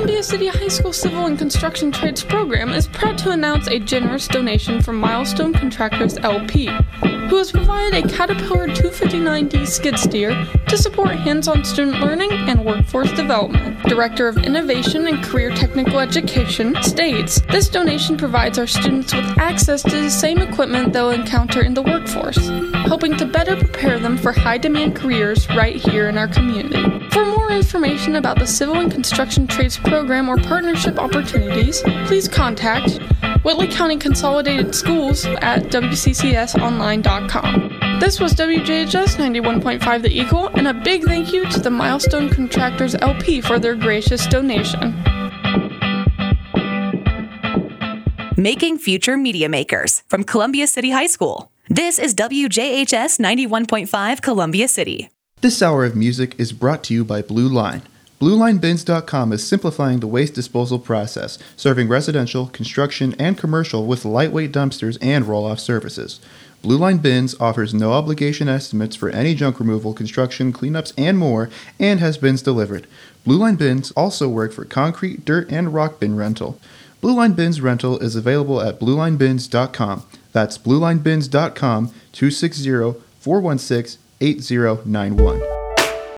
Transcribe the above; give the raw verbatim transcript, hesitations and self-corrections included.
Columbia City High School Civil and Construction Trades program is proud to announce a generous donation from Milestone Contractors L P, who has provided a Caterpillar two fifty-nine D skid steer to support hands-on student learning and workforce development. Director of Innovation and Career Technical Education states, "This donation provides our students with access to the same equipment they'll encounter in the workforce, helping to better prepare them for high-demand careers right here in our community." For more information about the Civil and Construction Trades program or partnership opportunities, please contact Whitley County Consolidated Schools at w c c s online dot com. This was W J H S ninety-one point five The Eagle, and a big thank you to the Milestone Contractors L P for their gracious donation. Making Future Media Makers from Columbia City High School. This is W J H S ninety-one point five Columbia City. This hour of music is brought to you by Blue Line. Blue Line Bins dot com is simplifying the waste disposal process, serving residential, construction, and commercial with lightweight dumpsters and roll-off services. Blue Line Bins offers no obligation estimates for any junk removal, construction, cleanups, and more, and has bins delivered. Blue Line Bins also work for concrete, dirt, and rock bin rental. Blue Line Bins rental is available at Blue Line Bins dot com. That's Blue Line Bins dot com, two six zero, four one six, eight zero nine one.